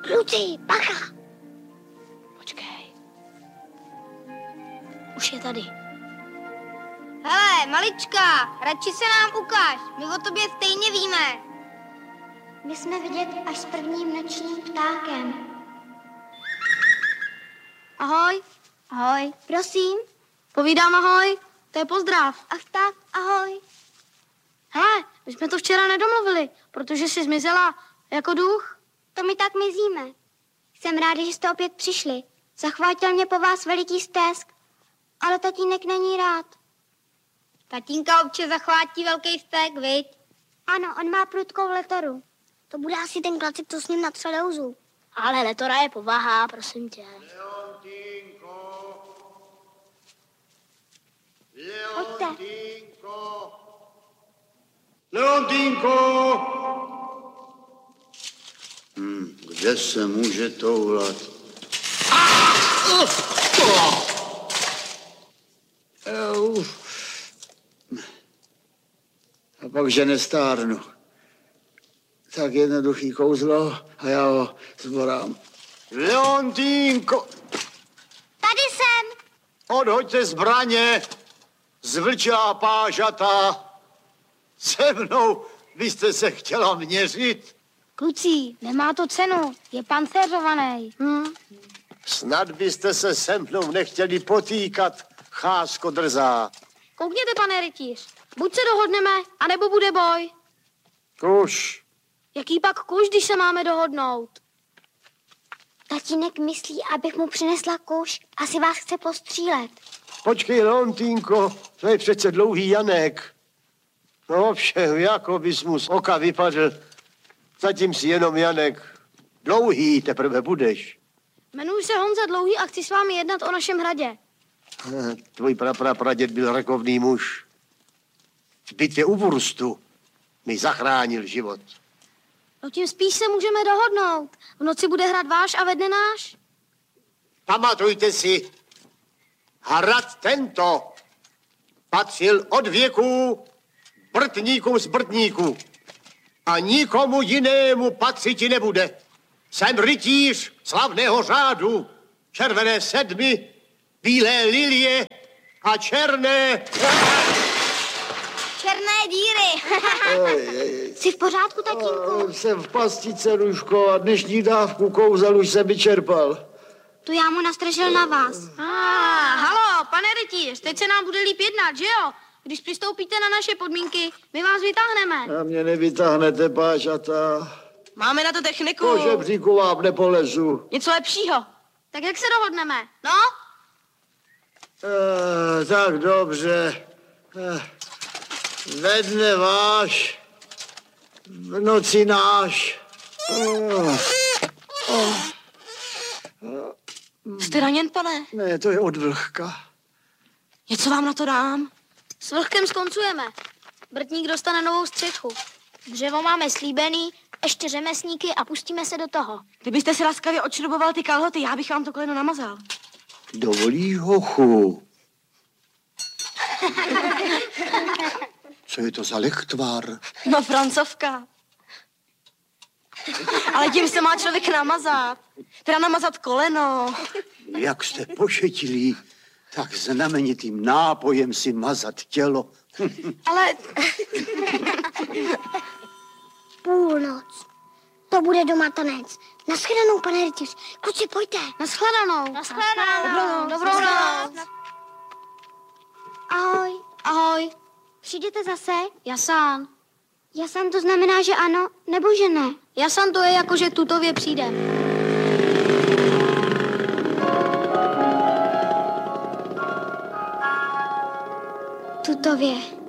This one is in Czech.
Kluci, bacha! Počkej. Už je tady. Hele, malička, radši se nám ukáž. My o tobě stejně víme. My jsme vidět až s prvním nočním ptákem. Ahoj. Ahoj. Prosím. Povídám ahoj. To je pozdrav. Ach tak, ahoj. Hele, my jsme to včera nedomluvili, protože jsi zmizela jako duch. To my tak mizíme. Jsem ráda, že jste opět přišli. Zachvátil mě po vás veliký stesk, ale tatínek není rád. Tatínka občas zachvátí velký stek, viď? Ano, on má prudkou letoru. To bude asi ten klacek, co s ním natřel do úzu. Ale letora je povaha, prosím tě. Pojďte. Leontínko! Kde se může toulat? A pak, že nestárnu. Tak jednoduchý kouzlo a já ho zborám. Leontínko! Tady jsem. Odhoďte zbraně, zvlčá pážata. Se mnou byste se chtěla měřit? Kluci, nemá to cenu, je pancéřovaný. Snad byste se se mnou nechtěli potýkat, chásko drzá. Koukněte, pane rytíř, buď se dohodneme, anebo bude boj. Kuš. Jaký pak kuš, když se máme dohodnout? Tatínek myslí, abych mu přinesla kuš. Asi vás chce postřílet. Počkej, Leontínko, to je přece dlouhý Janek. No všem, jako bys mu z oka vypadl. Zatím si jenom Janek. Dlouhý teprve budeš. Jmenuji se Honza Dlouhý a chci s vámi jednat o našem hradě. Tvůj praděd byl rakovný muž. V bitvě u Wurstu mi zachránil život. No tím spíš se můžeme dohodnout. V noci bude hrad váš a ve dne náš. Pamatujte si, hrad tento patřil od věků Brtníkům z Brtníků a nikomu jinému patřiti nebude. Jsem rytíř slavného řádu, červené sedmy, bílé lilie a černé... Černé díry. Jsi v pořádku, tatínku? Jsem v pastice, Ruško, a dnešní dávku kouzel už jsem vyčerpal. To já mu nastražil na vás. Halo, pane rytíř, teď se nám bude líp jednat, že jo? Když přistoupíte na naše podmínky, my vás vytáhneme. A mě nevytáhnete, pážata. Máme na to techniku. Po žebříku vám nepolezu. Něco lepšího. Tak jak se dohodneme? No? Tak dobře. Ve dne váš, v noci náš. Jste raněn, pane? Ne, to je od vlhka. Něco vám na to dám? S vlhkem skoncujeme. Brtník dostane novou střechu. Dřevo máme slíbený, ještě řemesníky a pustíme se do toho. Kdybyste si laskavě odšruboval ty kalhoty, já bych vám to koleno namazal. Dovolíš, hochu? Co je to za lechtvar? No, Francovka. Ale tím se má člověk namazat. Teda namazat koleno. Jak jste pošetilí, tak znamenitým nápojem si mazat tělo. Ale Půlnoc. To bude doma tanec. Naschledanou, pane rytíř. Kluci, pojďte. Naschledanou. Naschledanou. Dobrou noc. Ahoj. Ahoj. Přijdete zase? Jasán. Jasan to znamená, že ano, nebo že ne? Jasan to je jako, že tutově přijde. Tutově.